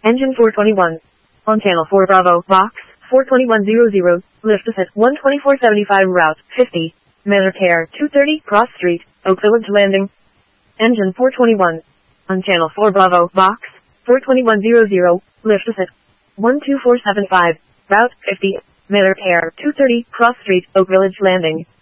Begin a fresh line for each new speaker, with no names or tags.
Engine 421. On channel 4 Bravo, box 42100, lift us at 12475 route 50, Manor Care 230, Cross Street, Oak Village Landing. Engine 421. On channel 4 Bravo, box 42100, lift us at 12475, route 50, Manor Care 230, Cross Street, Oak Village Landing.